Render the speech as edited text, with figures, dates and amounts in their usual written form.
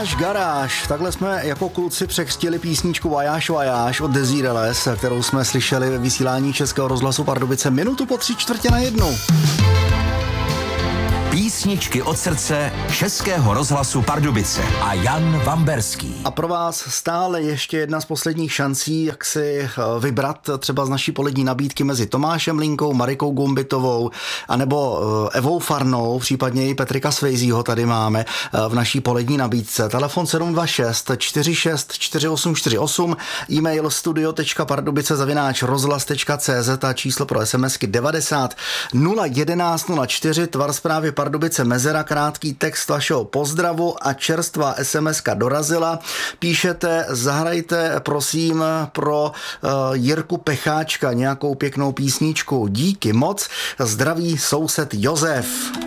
Voyage Garage. Takhle jsme jako kluci překřtili písničku Voyage Voyage od Desireless, kterou jsme slyšeli ve vysílání Českého rozhlasu Pardubice minutu po 3/4. Písničky od srdce Českého rozhlasu Pardubice a Jan Vamberský. A pro vás stále ještě jedna z posledních šancí, jak si vybrat třeba z naší polední nabídky mezi Tomášem Linkou, Marikou Gombitovou anebo Evou Farnou, případně i Petrika Svejzího tady máme v naší polední nabídce. Telefon 726 46 4848, e-mail studio.pardubice@rozhlas.cz a číslo pro SMSky 90 011 04, tvar zprávy Pardubice Mezera, krátký text vašeho pozdravu a čerstvá SMSka dorazila. Píšete, zahrajte prosím pro Jirku Pecháčka nějakou pěknou písničku. Díky moc, zdraví soused Josef.